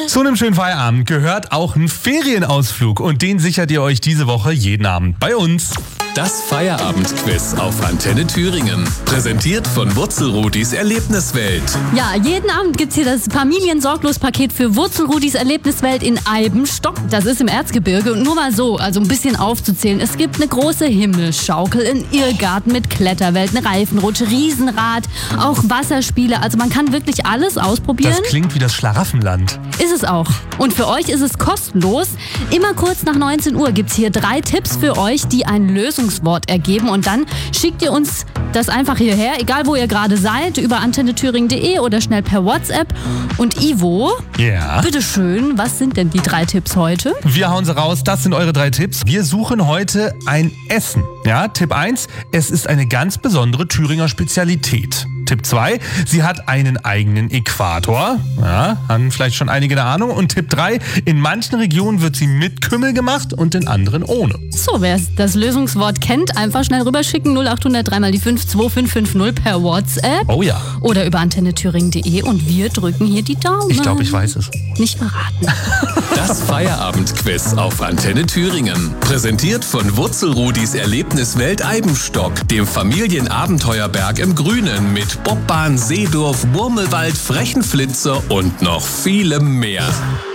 Zu einem schönen Feierabend gehört auch ein Ferienausflug und den sichert ihr euch diese Woche jeden Abend bei uns. Das Feierabendquiz auf Antenne Thüringen. Präsentiert von Wurzelrudis Erlebniswelt. Ja, jeden Abend gibt's hier das Familiensorglos-Paket für Wurzelrudis Erlebniswelt in Eibenstock. Das ist im Erzgebirge. Und nur mal so, also ein bisschen aufzuzählen. Es gibt eine große Himmelsschaukel, einen Irrgarten mit Kletterwelt, eine Reifenrutsche, Riesenrad, auch Wasserspiele. Also man kann wirklich alles ausprobieren. Das klingt wie das Schlaraffenland. Ist es auch. Und für euch ist es kostenlos. Immer kurz nach 19 Uhr gibt's hier 3 Tipps für euch, die ein Lösungswort ergeben. Und dann schickt ihr uns das einfach hierher, egal wo ihr gerade seid, über antennethüringen.de oder schnell per WhatsApp. Und Ivo, Ja. bitteschön, was sind denn die 3 Tipps heute? Wir hauen sie raus, das sind eure 3 Tipps. Wir suchen heute ein Essen. Ja, Tipp 1, es ist eine ganz besondere Thüringer Spezialität. Tipp 2, sie hat einen eigenen Äquator. Ja, haben vielleicht schon einige eine Ahnung. Und Tipp 3, in manchen Regionen wird sie mit Kümmel gemacht und in anderen ohne. So, wer das Lösungswort kennt, einfach schnell rüberschicken. 0800 3 mal die 5 2550 per WhatsApp. Oh ja. Oder über antennethüringen.de und wir drücken hier die Daumen. Ich glaube, ich weiß es. Nicht verraten. Das Feierabendquiz auf Antenne Thüringen. Präsentiert von Wurzelrudis Erlebniswelt Eibenstock, dem Familienabenteuerberg im Grünen mit Bobbahn, Seedorf, Murmelwald, Frechenflitzer und noch vielem mehr.